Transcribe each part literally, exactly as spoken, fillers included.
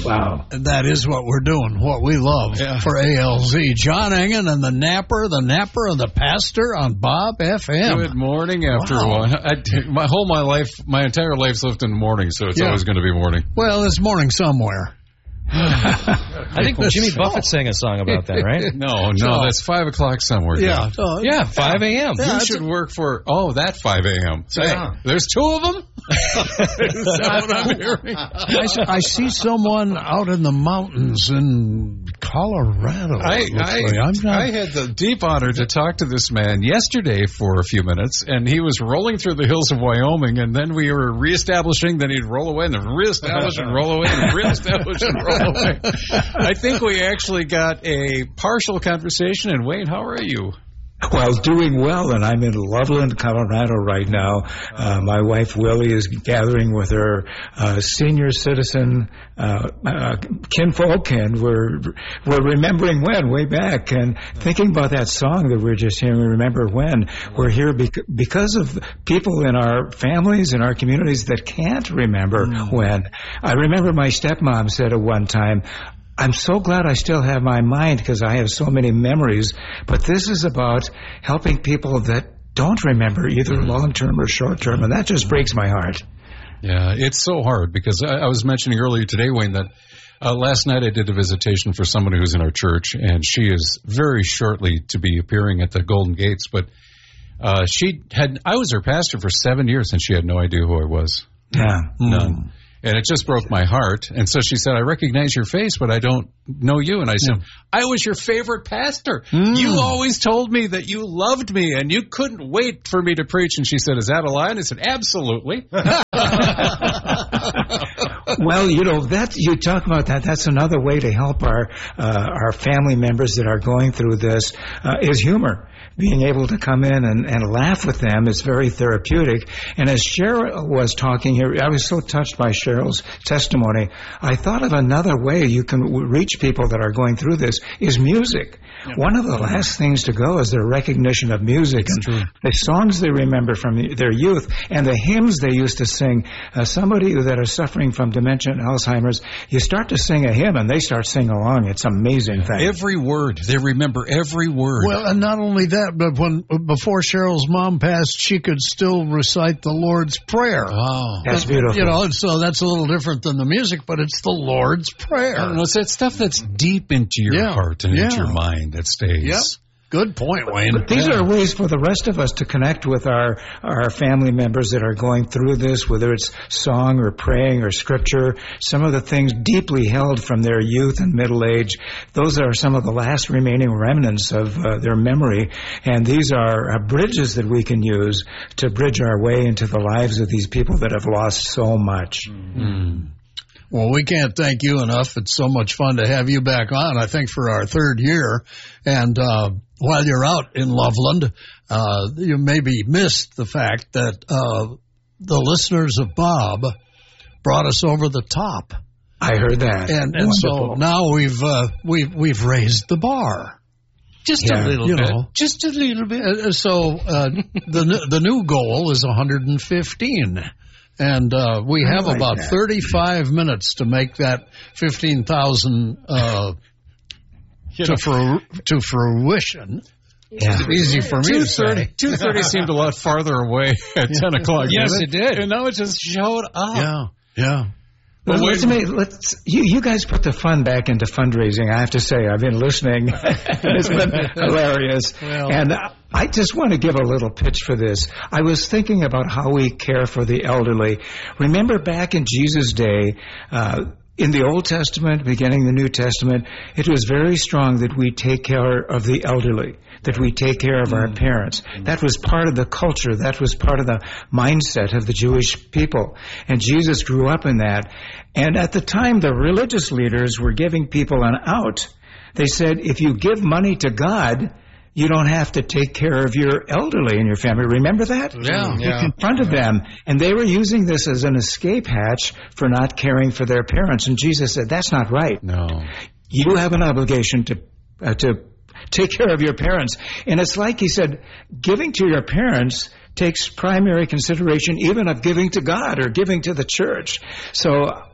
Wow. That is what we're doing, what we love yeah. for A L Z. John Engen and the Napper, the Napper and the Pastor on Bob F M. Good morning, after wow. one. I, my whole my life, my entire life's lived in the morning, so it's yeah. always going to be morning. Well, it's morning somewhere. I think Jimmy Buffett sang a song about that, right? No, no, that's five o'clock somewhere. Yeah, uh, yeah, five a.m. Yeah, you should a... work for, oh, that five a.m. Say, yeah. There's two of them? Is that what I'm hearing? I, I see someone out in the mountains in Colorado. I, I, I'm not... I had the deep honor to talk to this man yesterday for a few minutes, and he was rolling through the hills of Wyoming, and then we were reestablishing, then he'd roll away, and then reestablish and roll away, and reestablish and roll away. I think we actually got a partial conversation. And Wayne, how are you? Well, doing well, and I'm in Loveland, Colorado right now. Uh, my wife, Willie, is gathering with her uh, senior citizen uh, uh, kinfolk, and we're we're remembering when, way back, and thinking about that song that we we're just hearing, Remember When. We're here bec- because of people in our families, in our communities that can't remember mm. when. I remember my stepmom said at one time, I'm so glad I still have my mind because I have so many memories, but this is about helping people that don't remember either long-term or short-term, and that just breaks my heart. Yeah, it's so hard because I, I was mentioning earlier today, Wayne, that uh, last night I did a visitation for somebody who's in our church, and she is very shortly to be appearing at the Golden Gates, but uh, she had, I was her pastor for seven years, and she had no idea who I was. Yeah. None. Mm. And it just broke my heart. And so she said, I recognize your face, but I don't know you. And I said, yeah. I was your favorite pastor. Mm. You always told me that you loved me and you couldn't wait for me to preach. And she said, is that a lie? And I said, absolutely. Well, you know, that you talk about that. That's another way to help our uh, our family members that are going through this uh, is humor. Being able to come in and, and laugh with them is very therapeutic. And as Cheryl was talking here, I was so touched by Cheryl's testimony. I thought of another way you can reach people that are going through this is music. Yep. One of the last things to go is their recognition of music it's and true. the songs they remember from their youth and the hymns they used to sing. Uh, somebody that is suffering from dementia and Alzheimer's, you start to sing a hymn and they start singing along. It's an amazing thing. Every word. They remember every word. Well, and not only that, but when before Cheryl's mom passed, she could still recite the Lord's Prayer. Oh, that's beautiful. You know, and so that's a little different than the music, but it's the Lord's Prayer. I don't know, it's that stuff that's deep into your yeah. heart and yeah. into your mind that stays. Yep. Good point, Wayne. But these yeah. are ways for the rest of us to connect with our, our family members that are going through this, whether it's song or praying or scripture, some of the things deeply held from their youth and middle age. Those are some of the last remaining remnants of uh, their memory. And these are uh, bridges that we can use to bridge our way into the lives of these people that have lost so much. Mm. Well, we can't thank you enough. It's so much fun to have you back on, I think, for our third year. And uh, while you're out in Loveland, uh, you maybe missed the fact that uh, the listeners of Bob brought us over the top. I heard that. And and so now we've uh, we've we've raised the bar. Just yeah, a little you bit. Know, just a little bit. Uh, so uh, the the new goal is one hundred fifteen. And uh, we have like about that. thirty-five minutes to make that fifteen thousand uh, to, fru- to fruition. Yeah. It's easy for me to say. two thirty seemed a lot farther away at yeah. ten o'clock. Yes, it? it did. And now it just showed up. Yeah, yeah. Well, let's make, let's, you, you guys put the fun back into fundraising. I have to say, I've been listening. It's been hilarious. Well, and I just want to give a little pitch for this. I was thinking about how we care for the elderly. Remember back in Jesus' day, uh, in the Old Testament, beginning the New Testament, it was very strong that we take care of the elderly, that we take care of our parents. That was part of the culture. That was part of the mindset of the Jewish people. And Jesus grew up in that. And at the time, the religious leaders were giving people an out. They said, if you give money to God, you don't have to take care of your elderly in your family. Remember that? Yeah. He yeah. confronted them, and they were using this as an escape hatch for not caring for their parents. And Jesus said, that's not right. No. You have an obligation to uh, to take care of your parents. And it's like he said, giving to your parents takes primary consideration even of giving to God or giving to the church. So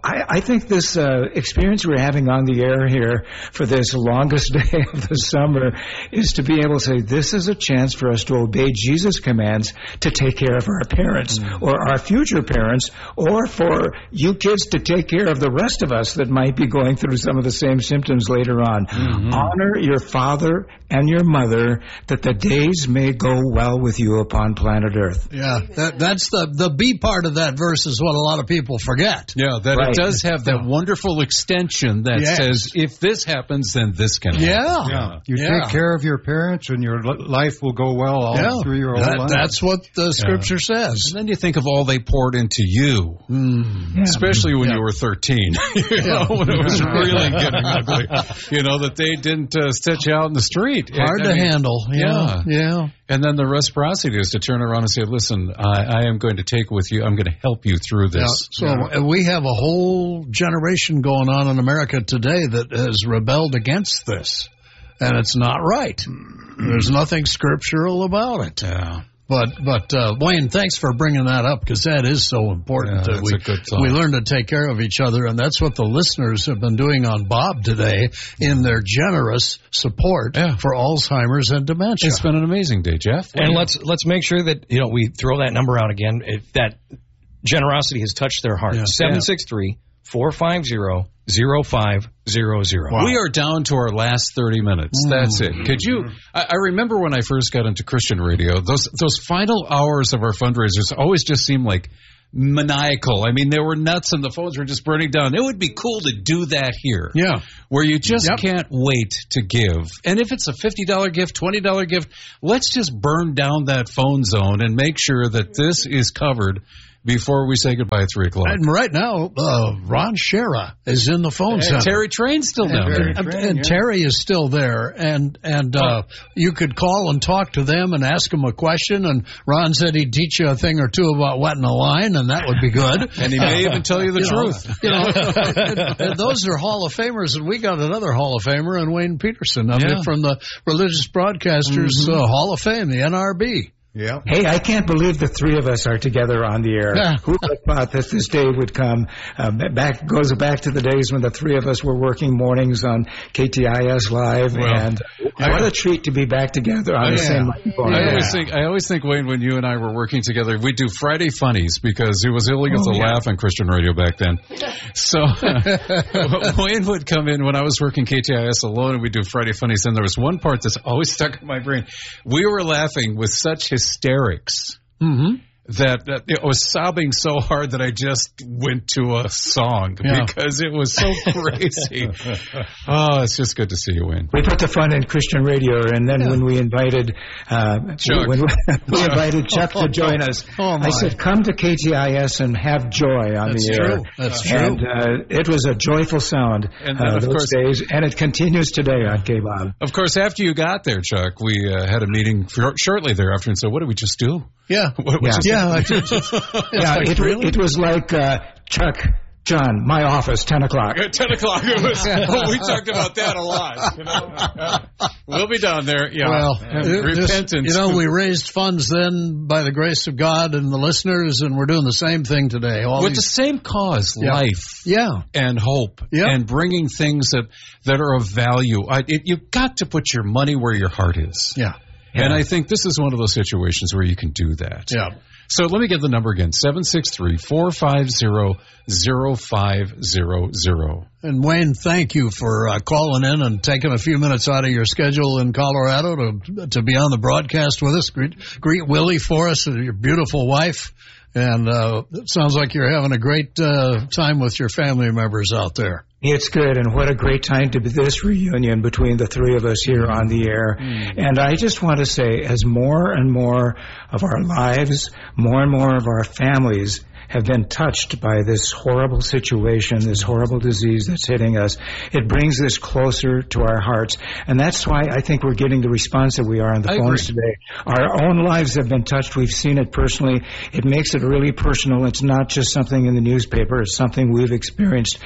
I, I think this uh, experience we're having on the air here for this longest day of the summer is to be able to say this is a chance for us to obey Jesus' commands to take care of our parents mm. or our future parents, or for you kids to take care of the rest of us that might be going through some of the same symptoms later on. Mm-hmm. Honor your father and your mother, that the days may go well with you upon planet Earth. Yeah, that, that's the, the B part of that verse is what a lot of people forget. Yeah, that right. it does have that wonderful extension that yes. says, if this happens, then this can happen. Yeah. yeah. You yeah. take care of your parents and your life will go well all yeah. through your whole that, life. That's what the scripture yeah. says. And then you think of all they poured into you, mm. yeah. especially when yeah. you were thirteen, you yeah. know, when it was really getting ugly. You know, that they didn't uh, set you out in the street. Hard I, to I mean, handle. Yeah. yeah. Yeah. And then the reciprocity is to turn around and say, listen, I, I am going to take with you. I'm going to help you through this. Yeah. So yeah. we have a whole generation going on in America today that has rebelled against this. And it's not right. There's nothing scriptural about it. Yeah. But, but uh, Wayne, thanks for bringing that up, because that is so important. Yeah, that we, a good thought. we learn to take care of each other, and that's what the listeners have been doing on Bob today in their generous support yeah. for Alzheimer's and dementia. It's been an amazing day, Jeff. And let's let's make sure that, you know, we throw that number out again. If that generosity has touched their heart. seven six three, four five zero, zero five zero zero. Wow. We are down to our last thirty minutes. Mm. That's it. Could you? I, I remember when I first got into Christian radio, those those final hours of our fundraisers always just seemed like maniacal. I mean, they were nuts and the phones were just burning down. It would be cool to do that here. Yeah. Where you just yep. can't wait to give. And if it's a fifty dollars gift, twenty dollars gift, let's just burn down that phone zone and make sure that this is covered before we say goodbye at three o'clock. And right now, uh, Ron Shera is in the phone center. Terry Train's still down and, there. And, Train, and yeah. Terry is still there. And and uh, you could call and talk to them and ask them a question. And Ron said he'd teach you a thing or two about wetting a line, and that would be good. And he may even tell you the you truth. Know, you know, and, and those are Hall of Famers, and we got another Hall of Famer in Wayne Peterson. I Yeah. mean, from the Religious Broadcasters Mm-hmm. uh, Hall of Fame, the N R B. Yeah. Hey, I can't believe the three of us are together on the air. Yeah. Who would have thought that this day would come? Uh, back goes back to the days when the three of us were working mornings on K T I S Live, Well, and what a treat to be back together on Yeah. the same microphone. I Yeah. always think, I always think, Wayne, when you and I were working together, we'd do Friday Funnies because it was illegal Oh, to yeah. laugh on Christian radio back then. So Wayne would come in when I was working K T I S alone, and we'd do Friday Funnies. And there was one part that's always stuck in my brain. We were laughing with such hysterics. Mm-hmm. That, that I was sobbing so hard that I just went to a song Yeah. because it was so crazy. Oh, it's just good to see you, Wayne. We put the fun in Christian radio, and then Yeah. when we invited uh, Chuck. when we, we invited Chuck to join us, Oh, my. I said, "Come to K T I S and have joy on That's the air." true. That's true. And uh, it was a joyful sound And then, uh, of those course- days, and it continues today on K B O B. Of course, after you got there, Chuck, we uh, had a meeting for, shortly thereafter and said, what did we just do? Yeah. What, what Yeah. just Yeah. I just, Yeah, like, it, really? it was like uh, Chuck, John, my office, ten o'clock. At ten o'clock, it was, oh, we talked about that a lot. You know? We'll be down there. Yeah. Well, And it- repentance. just, you know, we raised funds then by the grace of God and the listeners, and we're doing the same thing today. All with these, the same cause, Yeah. life yeah, and hope, Yeah. and bringing things that, that are of value. I, it, you've got to put your money where your heart is. yeah, And I think this is one of those situations where you can do that. yeah. So let me get the number again, seven six three, four five zero, zero five zero zero. And Wayne, thank you for uh, calling in and taking a few minutes out of your schedule in Colorado to to be on the broadcast with us. Greet, greet Willie for us, and your beautiful wife. And uh, it sounds like you're having a great uh, time with your family members out there. It's good, and what a great time to be this reunion between the three of us here on the air. Mm. And I just want to say, as more and more of our lives, more and more of our families have been touched by this horrible situation, this horrible disease that's hitting us, it brings this closer to our hearts. And that's why I think we're getting the response that we are on the I phones agree. today. Our own lives have been touched. We've seen it personally. It makes it really personal. It's not just something in the newspaper. It's something we've experienced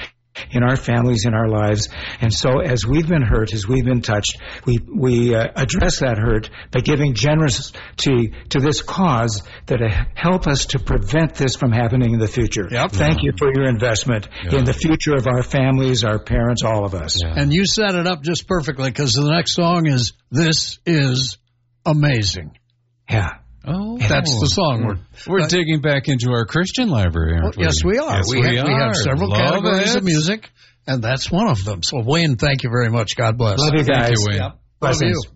in our families, in our lives. And so as we've been hurt, as we've been touched, we, we uh, address that hurt by giving generously to this cause that uh, help us to prevent this from happening in the future. Yep. Thank you for your investment yeah. in the future of our families, our parents, all of us. Yeah. And you set it up just perfectly, because the next song is This Is Amazing. Yeah. Oh, that's the song. We're we're uh, digging back into our Christian library, aren't well, we? Yes, we are. Yes, we, we, have, are. we have several Love categories it. of music, and that's one of them. So, Wayne, thank you very much. God bless. Love you guys. Thank you, Wayne. Yeah. Love you.